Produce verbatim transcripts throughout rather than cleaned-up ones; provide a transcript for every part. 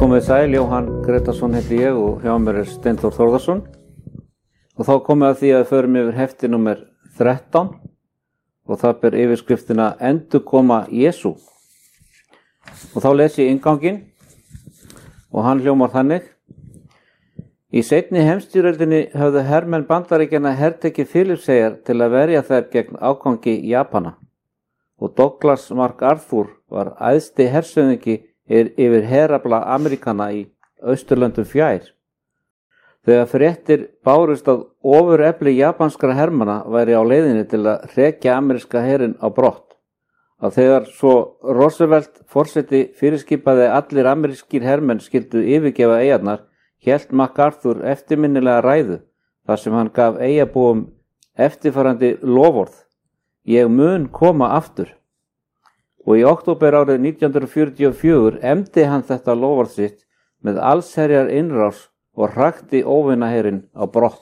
Komið sæl, Jóhann Gretarsson heiti ég og hjá mér er Steinþór Þórðarsson og þá komið að því að við förum yfir hefti númer þrettán og það ber yfirskriftina Endurkoma Jesú og þá les ég innganginn og hann hljómar þannig: Í seinni heimsstyrjöldinni höfðu hermenn Bandaríkjanna hertekið Filippseyjar til að verja þær gegn ágangi Japana og Douglas MacArthur var æðsti hershöfðingi yfir herafla Ameríkana í Austurlöndum fjær. Þegar fréttir bárust að ofurefli japanskra hermanna væri á leiðinni til að hrekja ameríska herinn á brott. Að þegar svo Roosevelt forseti fyrirskipaði allir amerískir hermenn skyldu yfirgefa eyjarnar, hélt MacArthur eftirminnilega ræðu þar sem hann gaf eyjabúum eftirfarandi loforð: Ég mun koma aftur. Og í október árið nítján hundruð fjörutíu og fjögur efndi hann þetta loforð sitt með allsherjar innrás og hrakti óvinaherinn á brott.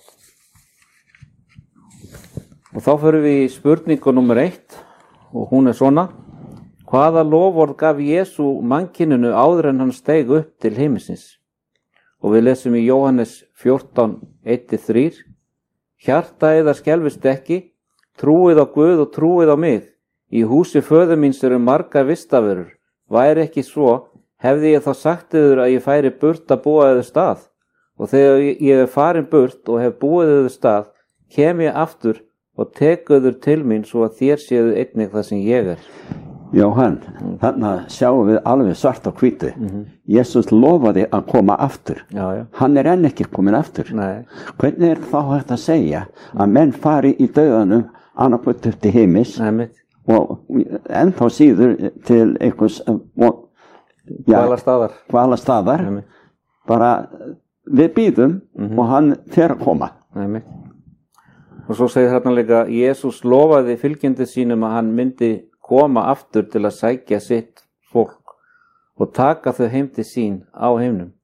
Og þá förum við í spurningu númer eitt og hún er svona: Hvaða loforð gaf Jesú mannkyninu áður en hann steig upp til himinsins? Og við lesum í Jóhannes fjórtán, eitt til þrjú: Hjarta yðar skelfist ekki, trúið á Guð og trúið á mig. Í húsi föður míns eru margar vistaverur. Væri ekki svo, hefði ég þá sagt yður að ég færi burt að búa yður stað. Og þegar ég er farin burt og hef búið yður stað, kem ég aftur og tek yður til mín svo að þér séu einnig það sem ég er. Jóhann, mm. Þannig sjáum við alveg svart á hvítu. Mm-hmm. Jesús lofaði að koma aftur. Já, já. Hann er enn ekki komin aftur. Nei. Hvernig er þá hægt að segja að menn fari í dauðanum annarkvöld upp til heimis? Nei, mitt. Og ennþá síður til einhvers hvala staðar, hvala staðar. Bara við býðum mm-hmm. og hann fer að koma. Nei, og svo segir hérna líka: Jesús lofaði fylgjandi sínum að hann myndi koma aftur til að sækja sitt fólk og taka þau heim til sín á heimnum.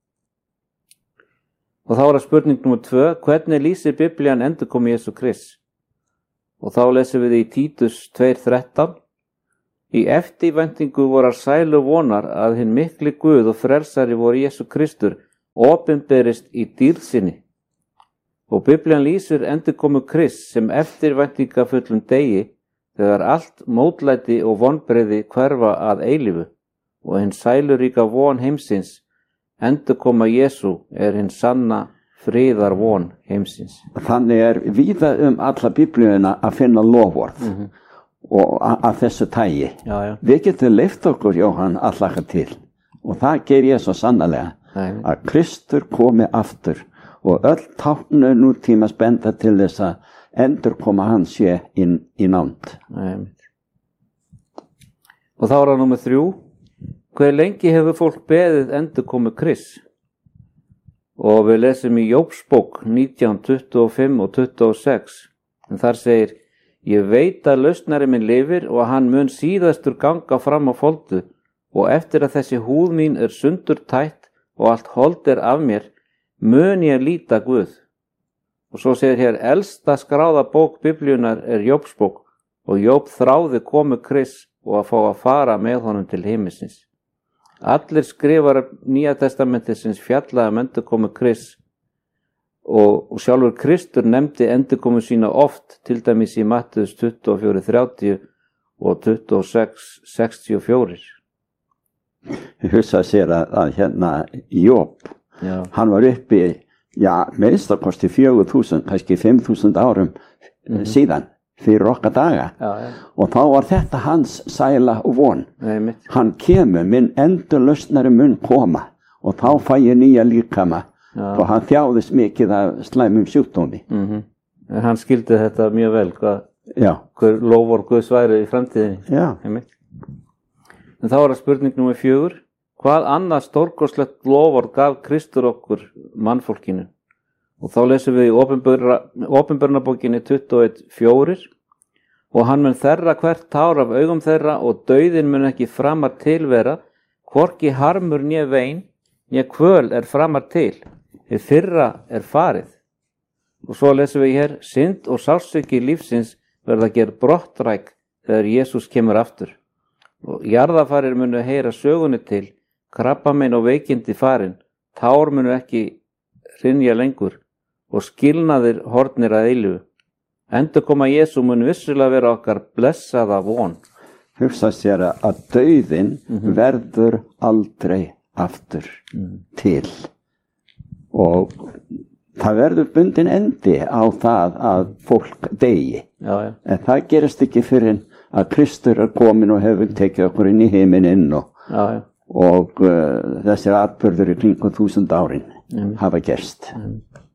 Og þá er það spurning númer tvö: Hvernig lýsir Biblían endurkomu Jesú Krists? Og þá lesum við í Títus tvö þrettán: Í eftirvæntingu vorar sælu vonar að hinn mikli Guð og frelsari voru Jesú Kristur opinberist í dýrð sinni. Og Biblían lýsir endurkomu Krists sem eftirvæntingafullum degi þegar allt mótlæti og vonbrigði hverfa að eilífu og hinn sæluríka von heimsins, endurkoma Jesú, er hinn sanna friðar von heimsins. Þannig er víða um alla Biblíuna að finna loforð mm-hmm. og að þessu tægi. Já, já. Við getum leyft okkur, Jóhann, að hlakka til og það ger ég svo sannarlega Nei. Að Kristur komi aftur og öll táknu nútíma benda til þess að endurkoma hans sé inn í nánd. Nei. Og þá er það númer þrjú: Hve lengi hefur fólk beðið endurkomu Krists? Og við lesum í Jóbsbók nítján, tuttugu og fimm og tuttugu og sex. En þar segir: Ég veit að lausnari minn lifir og hann mun síðastur ganga fram á foldu og eftir að þessi húð mín er sundur tætt og allt hold er af mér, mun ég líta Guð. Og svo segir hér: Elsta skráða bók Biblíunar er Jóbsbók og Jób þráði komu Krists og að fá að fara með honum til himinsins. Allir skrifar Nýja testamentisins fjallaði um endurkomu Krists og, og sjálfur Kristur nefndi endurkomu sína oft, til dæmis í Mattheus tuttugu og fjögur, þrjátíu og tuttugu og sex, sextíu og fjögur. Ég hugsa sér að, að hérna Job, já. Hann var uppi, já, minnstakosti fjögur þúsund, kannski fimm þúsund árum mm-hmm. síðan. Fyrir okkar daga já, já. Og þá var þetta hans sæla og von. Nei, hann kemur, minn endurlausnari mun koma og þá fæ ég nýja líkama já. Og hann þjáðist mikið af slæmum sjúkdómi. Mm-hmm. En hann skildi þetta mjög vel hvað, hver loforð Guðs væri í framtíðinni. En þá er það spurning númer fjögur: Hvað annað stórkostlegt loforð gaf Kristur okkur mannfólkinu? Og þá lesum við í Opinberunarbókinni tuttugu og eitt, fjögur: Og hann mun þerra hvert tár af augum þeirra og dauðinn mun ekki framar tilvera, hvorki harmur né vein, né kvöl er framar til, hið fyrra er farið. Og svo lesum við hér: Synd og sársauki lífsins verða að gera brottræk þegar Jesús kemur aftur. Og jarðafarir munu heyra sögunni til krabbamein og veikindi farin, tár munu ekki hrynja lengur og skilnaðir horfnir að eilífu. Endurkoma Jesú mun vissulega vera okkar blessaða von. Hugsa sér að dauðinn mm-hmm. verður aldrei aftur mm. til og það verður bundin endi á það að fólk deyi. Já, já. En það gerist ekki fyrir að Kristur er komin og hefur tekið okkur inn í himininn og, já, já. og uh, þessir atburður í kringum þúsund árin mm. hafa gerst. Mm.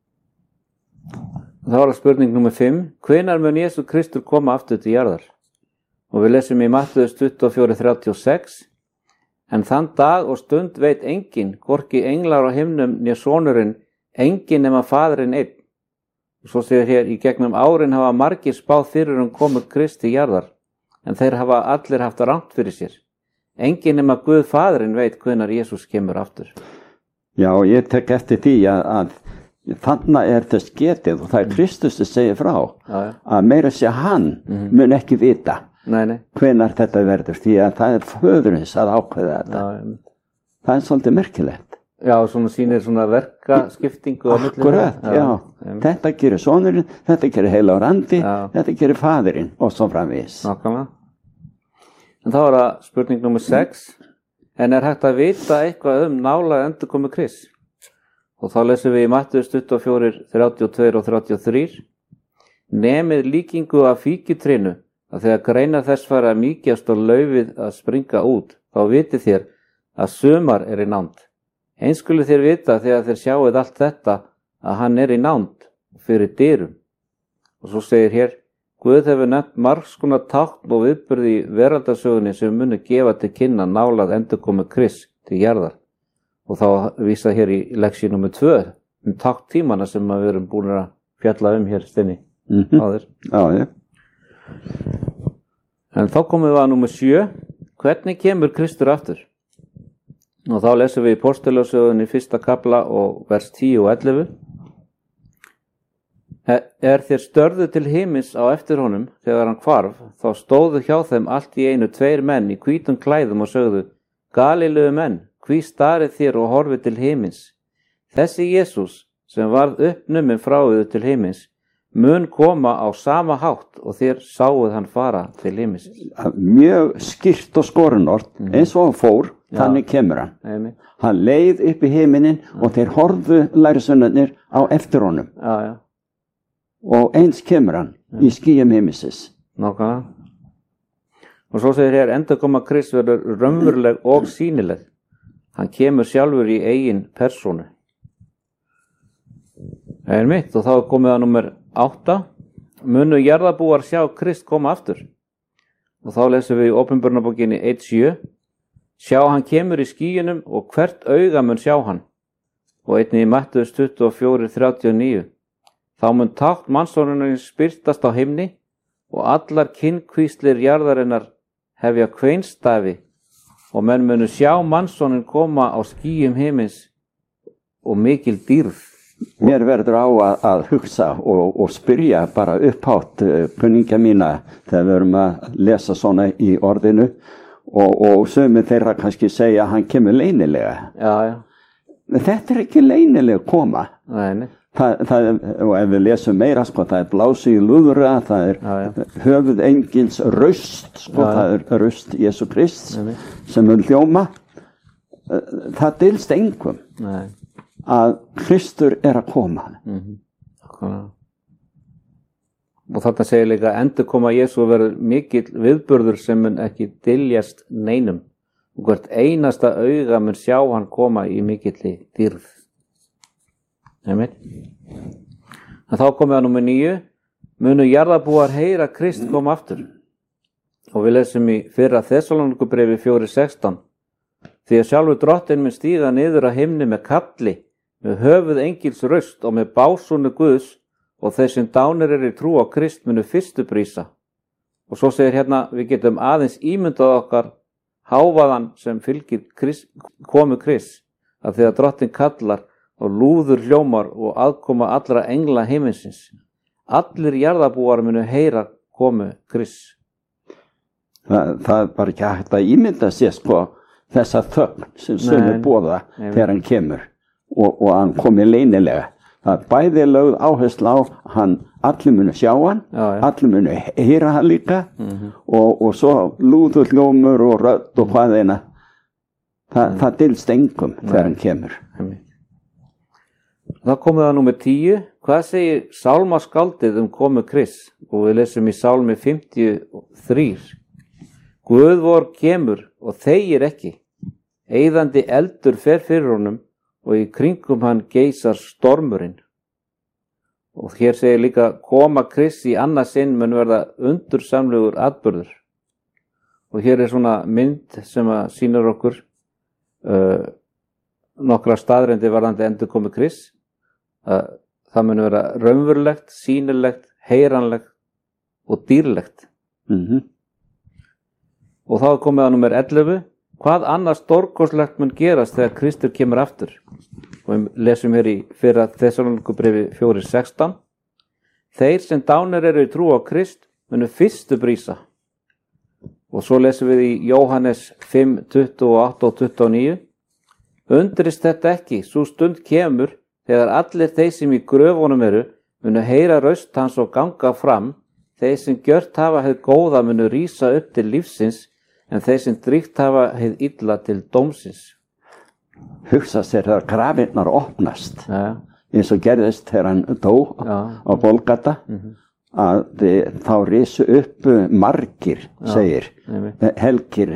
Þá er spurning númer fimm. Hvenær mun Jesú Kristur koma aftur til jarðar? Og við lesum í Mattheus tuttugu og fjögur þrjátíu og sex. En þann dag og stund veit enginn, hvorki englar á himnum né sonurinn, enginn nema faðirinn einn. Og svo segir hér, í gegnum árin hafa margir spáð fyrir um komu Kristi jarðar, en þeir hafa allir haft rangt fyrir sér. Enginn nema Guð faðirinn veit hvenær Jesús kemur aftur. Já, ég tek eftir því að, að þannig er þess getið og það er Kristus sem segir frá já, já. Að meira sé hann mm-hmm. mun ekki vita nei, nei. hvenar þetta verður því að það er föðurins að ákveða þetta. Já, það er svolítið merkilegt. Já, svona sýnir svona verkaskiptingu. Akkurat, já. já. Þetta gerir sonurinn, þetta gerir heilagur andi, já. Þetta gerir faðirinn og svo framvegis. Nákvæmlega. En þá er það spurning númer sex. En er hægt að vita eitthvað um nálæga endurkomu Krists? Og þá lesum við í Mattheus tuttugu og fjögur þrjátíu og tvö og þrjátíu og þrjú. Nemið líkingu af fíkjutrénu, að þegar greinar þess fara að mýkjast og laufið að springa út, þá vitið þér að sumar er í nánd. Eins skulu þér vita þegar þér sjáið allt þetta að hann er í nánd fyrir dyrum. Og svo segir hér, Guð hefur nefnt margs konar tákn og viðburði í veraldarsögunni sem muni gefa til kynna nálað endurkomu Krists til jarðar. Og þá vísa hér í leksíu númer tvö um tákn tímana sem við erum búin að fjalla um hér stinni mm-hmm. áður. Já, já. En þá komum við að númer sjö. Hvernig kemur Kristur aftur? Og þá lesum við í Póstulssögunni fyrsta kafla og vers tíu og ellefu. Er þér störðu til himins á eftir honum þegar hann hvarf, þá stóðu hjá þeim allt í einu tveir menn í hvítum klæðum og sögðu, Galileu menn, hví starið þér og horfið til himins? Þessi Jesús, sem varð uppnuminn frá yður til himins, mun koma á sama hátt og þér sáuð hann fara til himins. Mjög skýrt og skorinort, mm. eins og hann fór, já. Þannig kemur hann. Amen. Hann leið upp í himinin mm. og þeir horfðu lærisveinarnir á eftir honum. Já, já. Og eins kemur hann mm. í skýjum himinsins. Nákvæmlega. Og svo segir hér, endurkoma Krists verður raunveruleg og sýnileg. Hann kemur sjálfur í eigin persónu. Það er mitt og þá er komið að númer átta. Munu jarðarbúar sjá Krist koma aftur. Og þá lesum við í Opinberunarbókinni eitt sjö. Sjá hann kemur í skýjunum og hvert auga mun sjá hann. Og einnig í Mattheus tuttugu og fjögur þrjátíu og níu. Þá mun tákn mannssonarins birtast á himni og allar kynnkvíslir jarðarinnar hefja kveinstafi og menn munu sjá mannssonin koma á skýjum himins og mikil dýrð. Mér verður á að, að hugsa og, og spyrja bara upphátt kunningja mína þegar við erum að lesa svona í orðinu og, og sumir þeirra kannski segja að hann kemur leynilega. Já, já. Þetta er ekki leynilega koma. Nei, nei. Það, það, og ef við lesum meira, sko, það er blási í lúðra, það er já, já. höfuð engins röst, sko, já, það er röst Jesú Krist nei, nei. sem mun hljóma. Það dylst engum nei. Að Kristur er að koma. Mm-hmm. Og þetta segir líka endurkoma Jesú verður mikill viðburður sem mun ekki dyljast neinum og hvert einasta auga mun sjá hann koma í mikilli dýrð. Nei, en þá komið að númer níu. Munu jarðarbúar heyra Krist koma aftur. Og við lesum í fyrra Þessalónikubréfi fjögur sextán. Því að sjálfur drottinn mun stíga niður að himni með kalli, með höfuð engils röst og með básúnu Guðs og þeir sem dánir eru í trú á Krist munu fyrstu brísa. Og svo segir hérna, við getum aðeins ímyndað okkar hávaðan sem fylgir Krist, komu Krist, að því að drottinn kallar og lúður hljómar og aðkoma allra engla himinsins. Allir jarðarbúar munu heyra komu Krists. Það, það er bara ekki hægt að ímynda sér, sko, þessa þögn sem sumir boða þegar hann kemur og, og hann komið leynilega. Það bæði lögð áherslu á hann, allir munu sjá hann, já, já. allir munu heyra hann líka mm-hmm. og, og svo lúður hljómur og rödd og hvað eina. Þa, mm. Það dylst engum þegar hann kemur. Það komið að númer tíu. Hvað segir sálmaskáldið um komu Krists? Og við lesum í sálmi fimmtíu og þrjú. Guð vor kemur og þegir ekki. Eyðandi eldur fer fyrir honum og í kringum hann geysar stormurinn. Og hér segir líka koma Krists í annað sinn mun verða undursamlegur atburður. Og hér er svona mynd sem að sýnir okkur uh, nokkra staðreyndir varðandi endurkomu Krists. Uh, það mun vera raunverulegt, sýnilegt, heyranlegt og dýrlegt. Mhm. Og þá er komið að númer ellefu. Hvað annars stórkostlegt mun gerast þegar Kristur kemur aftur? Og við lesum hér í fyrra Þessalónikubréfi fjögur sextán. Þeir sem dánir eru í trú á Krist munu fyrstu brísa. Og svo lesum við í Jóhannes fimm tuttugu og átta og tuttugu og níu. Undrist þetta ekki, svo stund kemur þegar allir þeir sem í gröfunum eru munu heyra raust hans og ganga fram. Þeir sem gjört hafa hið góða munu rísa upp til lífsins, en þeir sem dríkt hafa hið illa til dómsins. Hugsa sér þegar grafirnar opnast, ja. eins og gerðist þegar hann dó ja. á Golgata, mm-hmm. að þið, þá risu upp margir, ja. segir, ja. helgir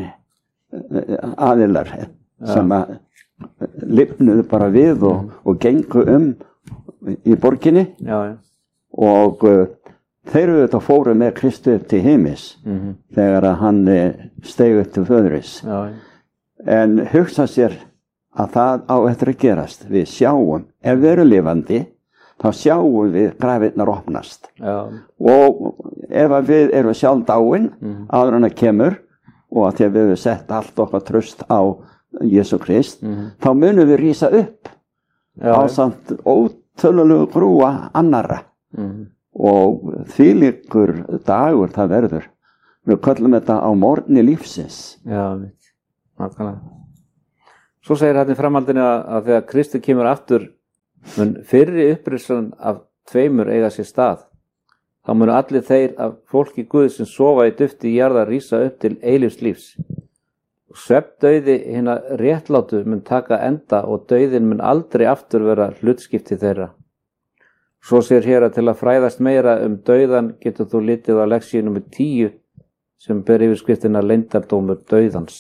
aðilar ja. sem að lifnuðu bara við og, mm. og gengu um í borginni ja, ja. og uh, þeir eru þetta fóru með Kristi upp til heimis mm-hmm. þegar að hann steig upp til föðuris. Já. En hugsa sér að það á eftir að gerast. Við sjáum, ef við erum lifandi, þá sjáum við grafirnar opnast. Já. Og ef við erum sjálf dáin, mm-hmm. áður en að kemur, og að þegar við hefum sett allt okkar tröst á Jesú Krist, mm-hmm. þá munum við rísa upp Já. á samt ótölulegu grúa annarra. Mm-hmm. Og þvílíkur dagur það verður. Við köllum þetta á morgni lífsins. Já, mitt. Nákvæmlega. Svo segir hann í framhaldinu að, að þegar Kristur kemur aftur mun fyrri upprisan af tveimur eiga sér stað. Þá munu allir þeir af fólki Guðs sem sofa í dufti í jarðar rísa upp til eilífs lífs. Svefndauði hinna réttlátu mun taka enda og dauðin mun aldrei aftur vera hlutskipti þeirra. Svo sér hér að til að fræðast meira um dauðan getur þú litið á lexíu númer tíu sem ber yfirskriftina leyndardómur dauðans.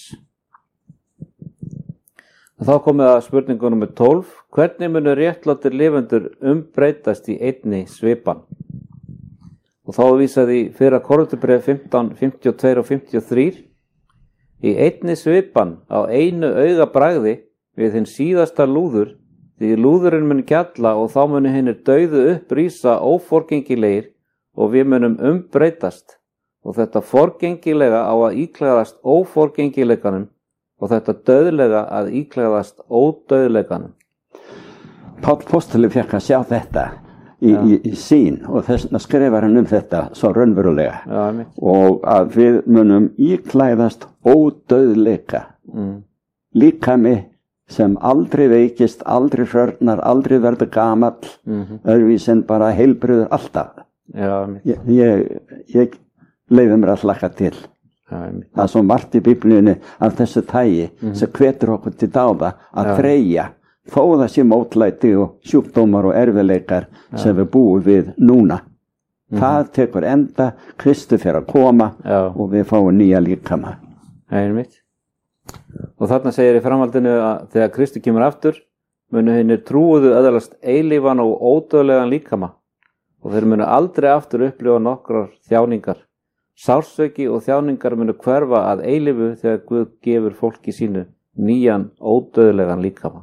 Þá komið að spurningu númer tólf. Hvernig munu réttlátir lifendur umbreytast í einni svipan? Og þá vísaði í fyrra Korinthubréf fimmtán fimmtíu og tvö og fimmtíu og þrjú. Í einni svipan á einu augabragði við hinn síðasta lúður, því lúðurinn mun gjalla og þá munu hinnir dauðu upp rísa óforgengilegir og við munum umbreytast. Og þetta forgengilega á að íklæðast óforgengileganum og þetta dauðlega að íklæðast ódauðleganum. Páll Póstuli fekk að sjá þetta í, í, í sín og þess vegna skrifar hann um þetta svo raunverulega. Já, og að við munum íklæðast ódauðleika. Mm. Líkami sem aldrei veikist, aldrei hrörnar, aldrei verður gamall, mm-hmm. öðruvís en bara heilbrigður alltaf. Já, ég, ég, ég leyfi mér að hlakka til. Já, það er svo margt í Biblíunni af þessu tægi mm-hmm. sem hvetur okkur til dáða að Já. þreyja, þó það sé mótlæti og sjúkdómar og erfiðleikar Já. sem við búum við núna. Mm-hmm. Það tekur enda, Kristur fer að koma Já. og við fáum nýja líkama. Einmitt. Og þarna segir í framhaldinu að þegar Kristur kemur aftur munu hinnir trúuðu öðlast eilífan og ódauðlegan líkama og þeir munu aldrei aftur upplifa nokkrar þjáningar. Sársauki og þjáningar munu hverfa að eilífu þegar Guð gefur fólki sínu nýjan ódauðlegan líkama.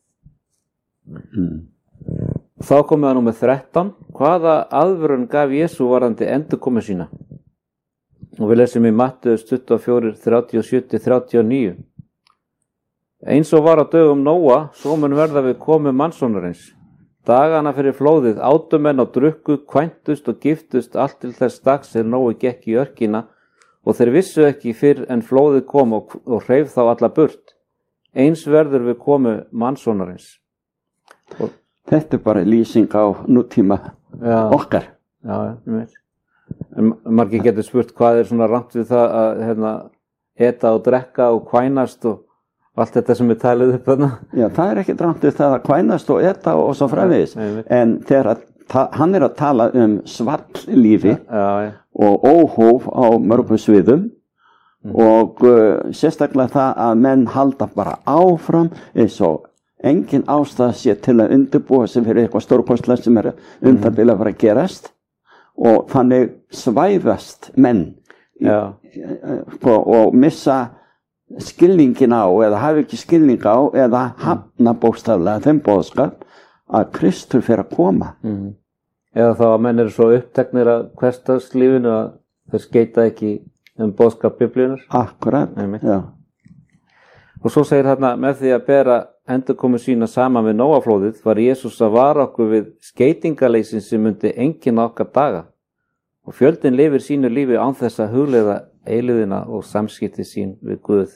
Mm. Þá komum við að númer þrettán. Hvaða aðvörun gaf Jesú varðandi endurkomu sína? Og við lesum í Mattheus tuttugu og fjögur, þrjátíu og sjö til þrjátíu og níu. Eins og var á dögum Nóa, svo mun verða við komu mannssonarins. Dagana fyrir flóðið átu menn og drukku, kvæntust og giftust allt til þess dags er Nói gekk í örkina og þeir vissu ekki fyrr en flóðið kom og, og hreif þá alla burt. Eins verður við komu mannsonarins. Og þetta er bara lýsing á nútíma já, okkar. Já, ég veit. En margir getur spurt hvað er svona rangt við það að hérna, eta og drekka og kvænast og allt þetta sem er talið upp þarna. Já, það er ekki rangt við það að kvænast og eta og svo framvegis. En þegar að, hann er að tala um svall-lífi já, já. og óhóf á mörgum sviðum mm. og uh, sérstaklega það að menn halda bara áfram eins og engin ástæða sé til að undirbúa sem fyrir eitthvað stórkostlega sem er undanbila að fara að gerast og þannig svæfast menn í, og, og missa skilningin á eða hafi ekki skilning á eða hafna bókstaflega þeim boðskap að Kristur fer að koma. Mm. Eða þá að menn eru svo uppteknir að hversdagslífinu að þeir skeita ekki um boðskap Biblíunar. Akkurat, já. Og svo segir þarna með því að bera endurkomu sína saman við Nóaflóðið var Jesús að vara okkur við skeytingaleysin sem myndi einkenna okkar daga og fjöldin lifir sínu lífi án þess að hugleiða eilíðina og samskipti sín við Guð.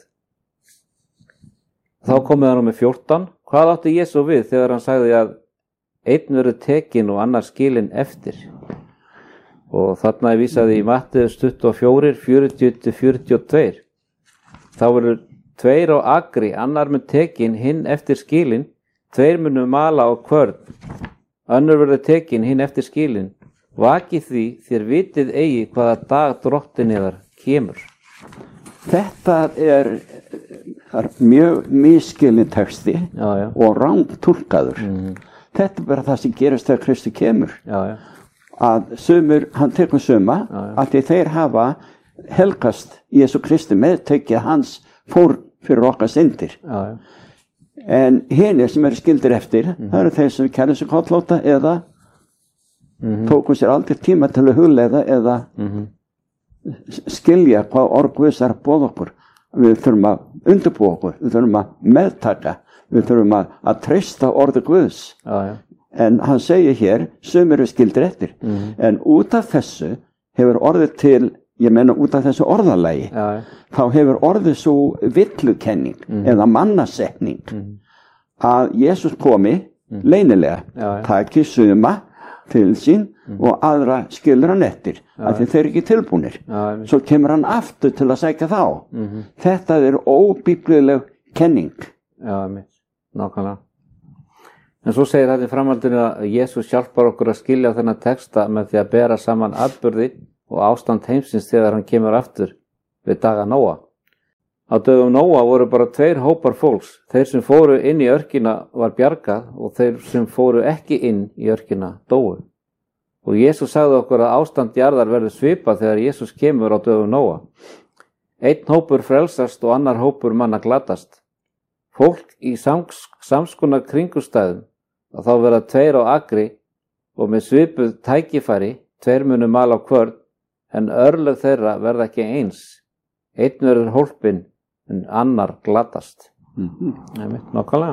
Þá komið hann með fjórtán. Hvað átti Jesú við þegar hann sagði að einn verður tekinn og annar skilinn eftir? Og þarna er vísaði í Matteus tuttugu og fjögur, fjörutíu til fjörutíu og tvö. Þá verður tveir á agri, annar mun tekinn, hinn eftir skilinn, tveir munu mala á kvörn, önnur verður tekinn, hinn eftir skilinn. Vakið því þér vitið eigi hvaða dag drottin yðar kemur. Þetta er, er mjög misskilinn texti já, já. og rangtúlkaður. Mm. Þetta er bara það sem gerist þegar Kristi kemur. Já, já. Að sumur, hann tekur suma, já, já. að þeir hafa helgast Jesú Kristi meðtekja hans fór fyrir okkar syndir. Já, já. En hinir sem eru skildir eftir, mm-hmm. það eru þeir sem kæra sig kollóta eða mm-hmm. tóku sér aldrei tíma til að hugleiða eða mm-hmm. skilja hvað orð Guðs er að boða okkur. Við þurfum að undirbúa okkur, við þurfum að meðtaka, við þurfum að, að treysta orði Guðs. Já, já. En hann segir hér, sum eru skildir eftir. Mm-hmm. En út af þessu hefur orðið til, ég menna út af þessu orðalagi, já, já. þá hefur orðið svo villukenning mm-hmm. eða mannasetning mm-hmm. að Jesús komi mm-hmm. leynilega, já, já. taki suma til sín mm-hmm. og aðra skilur hann eftir, já, af því þeir eru ekki tilbúnir. Já, svo kemur hann aftur til að sækja þá. Mm-hmm. Þetta er óbíblileg kenning. Já, mitt, nákvæmlega. En svo segir þetta í framhaldinu að Jesús hjálpar okkur að skilja þennan texta með því að bera saman atburði og ástand heimsins þegar hann kemur aftur við daga Nóa. Á dögum Nóa voru bara tveir hópar fólks. Þeir sem fóru inn í örkina var bjargað og þeir sem fóru ekki inn í örkina dóu. Og Jesús sagði okkur að ástand jarðar verður svipað þegar Jesús kemur á dögum Nóa. Einn hópur frelsast og annar hópur manna glatast. Fólk í sams, samskonar kringustæðum og þá verða tveir á agri og með svipuð tækifæri, tveir munu mala á kvörn, en örlög þeirra verða ekki eins. Einn verður hólpinn, en annar glatast. Mm-hmm. Nei, mitt, nákvæmlega.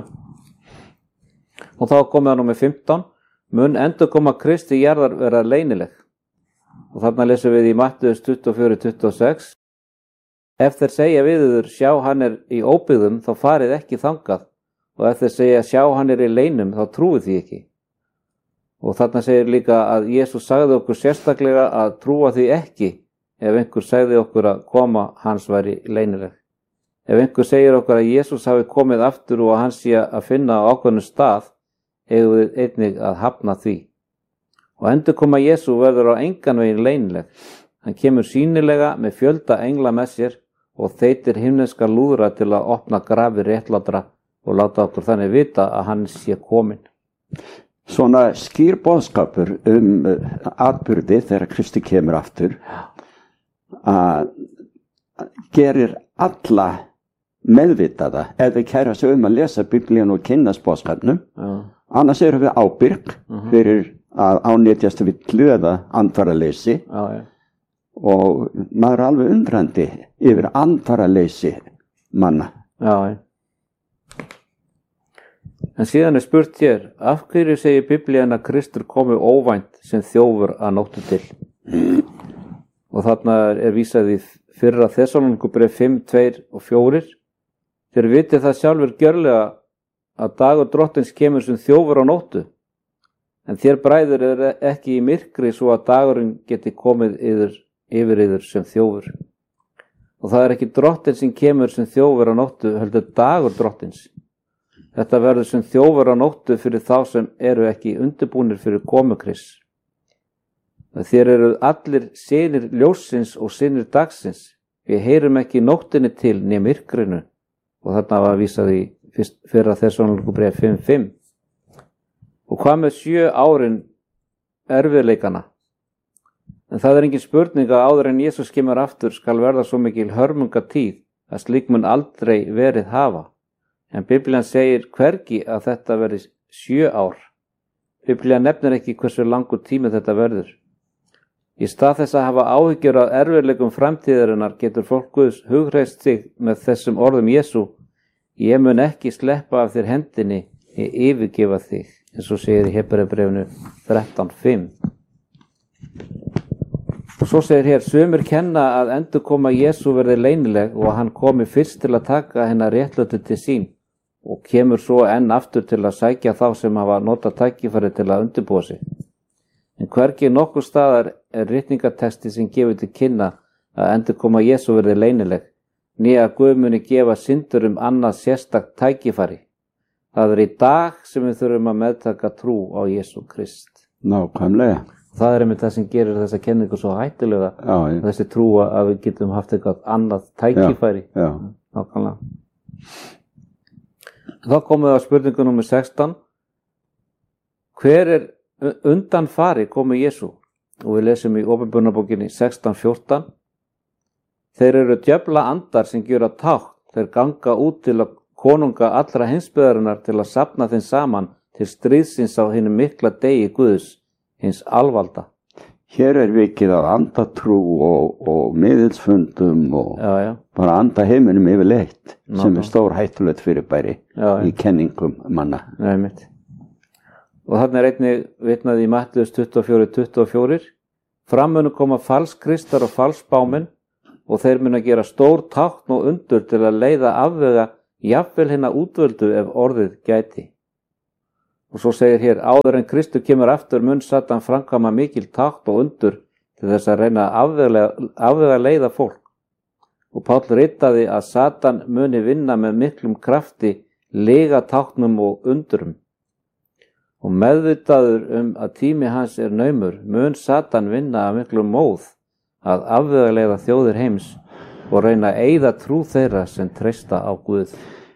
Og þá komið það númer fimmtán. Mun endurkoma Kristi jarðar vera leynileg. Og þarna lesum við í Matteus tuttugu og fjögur til tuttugu og sex. Ef þeir segja við yður, sjá hann er í óbyggðum, þá farið ekki þangað. Og ef þeir segja, sjá hann er í leynum, þá trúið því ekki. Og þarna segir líka að Jesús sagði okkur sérstaklega að trúa því ekki ef einhver segði okkur að koma hans væri leynileg. Ef einhver segir okkur að Jesús hafi komið aftur og hans sé að finna á ákveðnum stað, eigum við einnig að hafna því. Og endurkoma Jesú verður á engan veginn leynileg. Hann kemur sýnilega með fjölda engla með sér og þeytir himneska lúðra til að opna grafir réttlátra og láta okkur þannig vita að hann sé kominn. Svona skýr boðskapur um atburði þegar Kristi kemur aftur að gerir alla meðvitaða ef við kæra sig um að lesa Biblíun og kynnast boðskapnum. Já. Annars erum við ábyrg uh-huh. fyrir að ánetjast við hlöða andvaraleysi. Já, já. Og maður er alveg undrandi yfir andvaraleysi manna. Já, já. En síðan er spurt hér, af hverju segir Biblían að Kristur komi óvænt sem þjófur að nóttu til? Og þarna er vísað í fyrra Þessalónikubréf fimm, tveir og fjórir. Þér vitið það sjálfur gjörlega að dagur drottins kemur sem þjófur á nóttu, en þér bræður er ekki í myrkri svo að dagurinn geti komið yfir, yfir yður sem þjófur. Og það er ekki drottinn sem kemur sem þjófur á nóttu, heldur dagur drottins. Þetta verður sem þjófur á nóttu fyrir þá sem eru ekki undirbúnir fyrir komu Krists. Þér eru allir synir ljóssins og synir dagsins. Við heyrum ekki nóttinni til né myrkrinu. Og þarna var vísað í fyrra Þessalónikubréf fimm, fimm. Og hvað með sjö árin erfiðleikana? En það er engin spurning að áður en Jesús kemur aftur skal verða svo mikil hörmungatíð að slík mun aldrei verið hafa. En Biblían segir hvergi að þetta verði sjö ár. Biblían nefnir ekki hversu langur tími þetta verður. Í stað þess að hafa áhyggjur af erfiðleikum framtíðarinnar getur fólk Guðs hughreyst sig með þessum orðum Jesú: ég mun ekki sleppa af þér hendinni, ég yfirgefa þig, eins og segir í Hebreabréfinu þrettán, fimm. Og svo segir hér: sumir kenna að endurkoma Jesú verði leynileg og að hann komi fyrst til að taka hennar réttlæti til sín og kemur svo enn aftur til að sækja þá sem hafa notað tækifæri til að undirbúa sig. En hvergi nokkur staðar er ritningatexti sem gefur til kynna að endurkoma Jesú verði leynileg, né að Guð muni gefa syndurum annað sérstakt tækifæri. Það er í dag sem við þurfum að meðtaka trú á Jesú Krist. Nákvæmlega. Það er einmitt það sem gerir þessa kenningu svo hættulega, já, já. Þessi trúa að við getum haft eitthvað annað tækifæri. Já, já. Nákvæmlega. Þá komum við á spurningu númer sextán. Hver er undan fari komu Jesú? Og við lesum í Opinberunarbókinni sextán, fjórtán. Þeir eru djöfla andar sem gjöra tákn. Þeir ganga út til að konunga allra heimsbyggðarinnar til að safna þeim saman til stríðsins á hinum mikla degi Guðs, hins alvalda. Hér er vikið á andatrú og, og miðilsfundum og já, já. bara andaheiminum yfirleitt, Ná, sem er stór hættulegt fyrirbæri já, í kenningum manna. Nei, mitt. Og þarna er einnig vitnað í Mattheus tuttugu og fjögur, tuttugu og fjögur. Fram munu koma falskristar og falsbámenn og þeir munu að gera stór tákn og undur til að leiða afvega jafnvel hinna útvöldu ef orðið gæti. Og svo segir hér: áður en Kristur kemur aftur mun Satan framkvæma mikil tákn og undur til þess að reyna að afvega leiða fólk. Og Páll ritaði að Satan muni vinna með miklum krafti lega táknum og undurum. Og meðvitaður um að tími hans er naumur mun Satan vinna að miklum móð að afvegaleiða þjóðir heims og reyna að eyða trú þeirra sem treysta á Guð.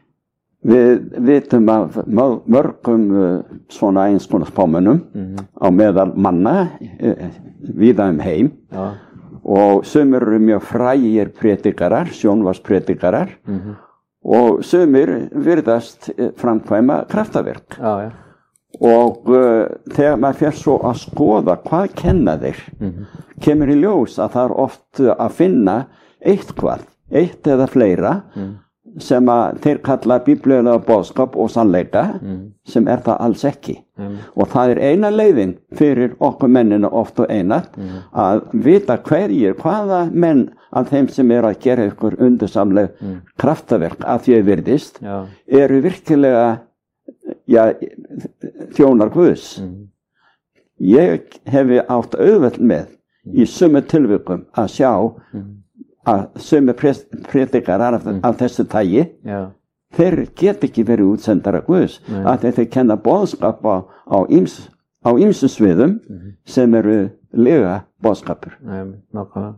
Við vitum að mörgum svona eins konar spámönnum mm-hmm. á meðal manna víða um heim ja. Og sumir eru mjög frægir predikarar, sjónvarspredikarar mm-hmm. og sumir virðast framkvæma kraftaverk. Ja, ja. Og uh, þegar maður fer svo að skoða hvað kenna þeir, mm-hmm. kemur í ljós að það er oft að finna eitthvað, eitt eða fleira mm. sem að þeir kalla bíblelega boðskap og sannleika mm. sem er það alls ekki. Mm. Og það er eina leiðin fyrir okkur mennina oft og einat mm. að vita hverjir, hvaða menn af þeim sem er að gera ykkur undursamleg mm. kraftaverk að því að virðist, Já. Eru virkilega Já, þjónar Guðs. Mm. Ég hefi átt auðvelt með í sumu tilvikum að sjá mm. að sumu predikarar af, mm. af þessu tagi, Já. Þeir get ekki verið útsendara Guðs, Nei. Að þeir kenna boðskap á, á, íms, á ýmsum sviðum mm. sem eru lega boðskapur. Nei, nákvæmlega.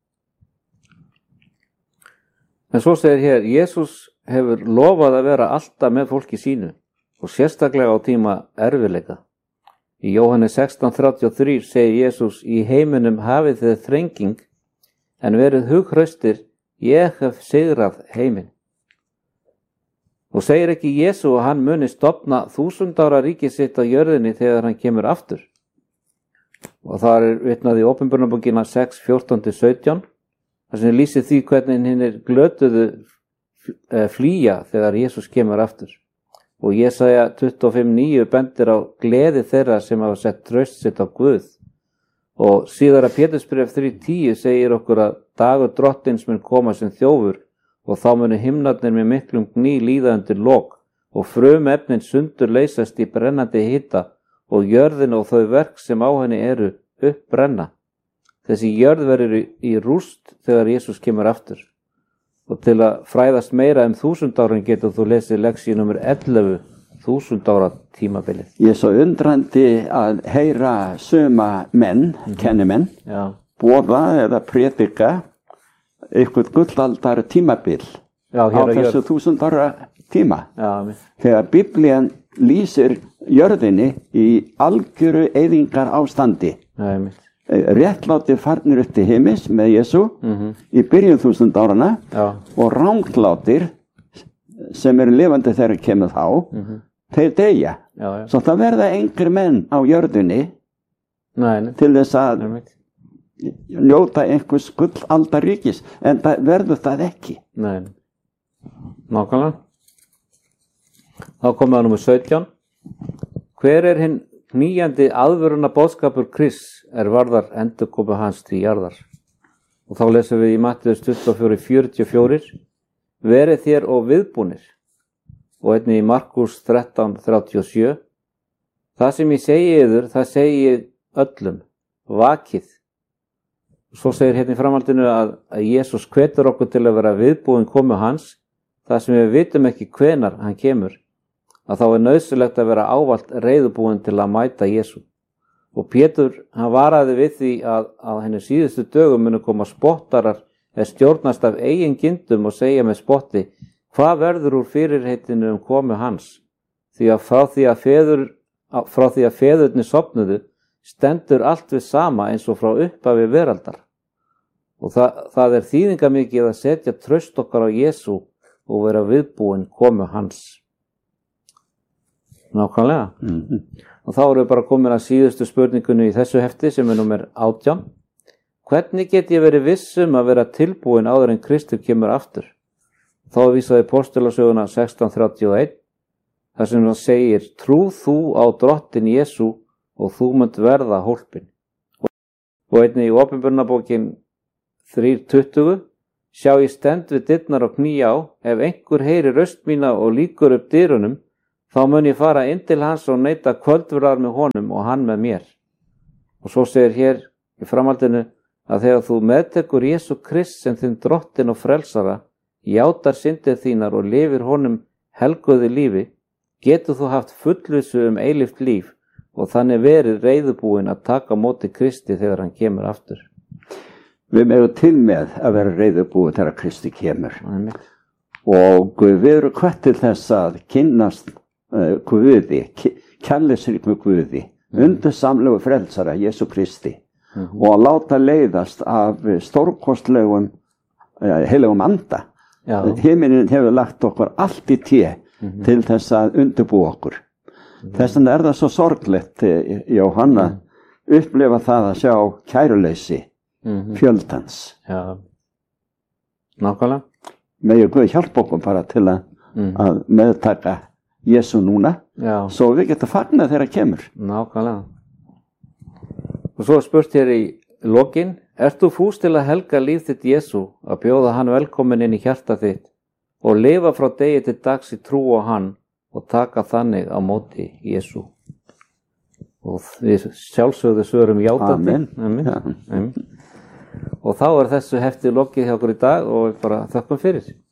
En svo segir hér: Jesús hefur lofað að vera alltaf með fólki sínu og sérstaklega á tíma erfiðleika. Í Jóhannes sextán, þrjátíu og þrjú segir Jesús: í heiminum hafið þið þrenging, en verið hughraustir, ég hef sigrað heiminn. Og segir ekki Jesú að hann muni stofna þúsund ára ríki sitt á jörðinni þegar hann kemur aftur? Og það er vitnað í Opinberunarbókina sex, fjórtán til sautján, þar sem lýsir því hvernig hinnir glötuðu flýja þegar Jesús kemur aftur. Og Jesaja tuttugu og fimm, níu bendir á gleði þeirra sem hafa sett traust sitt á Guð. Og síðara Pétursbréf þrjú tíu segir okkur að dagur drottins mun koma sem þjófur og þá munu himnarnir með miklum gný líða undir lok og frumefnin sundur leysast í brennandi hita og jörðin og þau verk sem á henni eru uppbrenna. Þessi jörð verður í rúst þegar Jesús kemur aftur. Og til að fræðast meira um þúsund árin getur þú lesið leksíu númer ellefu, þúsund ára tímabilið. Ég er svo undrandi að heyra suma menn, mm-hmm. kennimenn, Já. boða eða predika eitthvað gullaldar tímabil Já, á þessu þúsund ára tíma. Já, þegar Biblían lýsir jörðinni í algjöru eyðingar ástandi. Já, réttlátir farnir upp til heimis með Jesú mm-hmm. í byrjun þúsund árana Já. og ranglátir sem eru lifandi þegar kemur þá mm-hmm. þeir deyja. Já, já. Svo það verða engir menn á jörðinni nei, nei. til þess að nei, njóta einhvers gullaldaríkis, en það verður það ekki. Nei, nákvæmlega. Þá komum við á númer sautján. Hver er hinn knýjandi aðvöruna boðskapur Krists er varðar endurkomu hans til jarðar? Og þá lesum við í Matteus tuttugu og fjögur fjörutíu og fjögur. Verið þér og viðbúnir. Og einnig í Markús þrettán þrjátíu og sjö. Það sem ég segi yður, það segi ég öllum. Vakið. Og svo segir hérna í framhaldinu að, að Jesús hvetur okkur til að vera viðbúin komu hans, það sem við vitum ekki hvenar hann kemur, að þá er nauðsynlegt að vera ávallt reiðubúin til að mæta Jesú. Og Pétur, hann varaði við því að á henni síðustu dögum munu koma spottarar eða stjórnast af eigin gindum og segja með spotti, hvað verður úr fyrirheitinu um komu hans? Því að frá því að feður, frá því að feðurnir sofnuðu, stendur allt við sama eins og frá upphafi veraldar. Og það, það er þýðingamikið að setja traust okkar á Jesú og vera viðbúin komu hans. Nákvæmlega. Mm-hmm. Og þá erum við bara komin að síðustu spurningunni í þessu hefti sem er númer átján. Hvernig get ég verið vissum að vera tilbúin áður en Kristur kemur aftur? Þá er vísað í Postulasöguna sextán þrjátíu og eitt, þar sem það segir, trú þú á drottin Jesú og þú munt verða hólpin. Og einnig í Opinberunarbókin þrjú tuttugu, sjá ég stend við dyrnar og kný á, ef einhver heyri röst mína og líkur upp dyrunum, þá mun ég fara inn til hans og neita kvöldverðar með honum og hann með mér. Og svo segir hér í framhaldinu að þegar þú meðtekur Jesú Krist sem þinn drottin og frelsara, játar syndir þínar og lifir honum helguðu lífi, getur þú haft fullvissu um eilíft líf og þannig verið reiðubúin að taka á móti Kristi þegar hann kemur aftur. Við erum til með að vera reiðubúin þegar Kristi kemur. Amen. Og við erum hvert til þess að kynnast uh, Guði, kærleiksríkum Guði, mm. undir samlegu frelsara Jesú Kristi mm-hmm. og að láta leiðast af stórkostlegum uh, heilagum anda. Himinin hefur lagt okkur allt í té mm-hmm. til þess að undirbúa okkur. Mm-hmm. Þess vegna er það svo sorglegt, Jóhanna, mm-hmm. upplifa það að sjá kæruleysi mm-hmm. fjöldans. Já, nákvæmlega. Megi Guð hjálpa okkur bara til að, mm. að meðtaka Jesú núna, Já. Svo við getum fagnað þegar það kemur. Nákvæmlega. Og svo spurt hér í lokin, ert þú fús til að helga líf þitt Jesú, að bjóða hann velkomin inn í hjarta þitt og lifa frá degi til dags í trú á hann og taka þannig á móti Jesú? Og við sjálfsögðu svörum játandi. Amen. Amen. Ja. Amen. Og þá er þessu hefti lokið hjá okkur í dag og bara þökkum fyrir.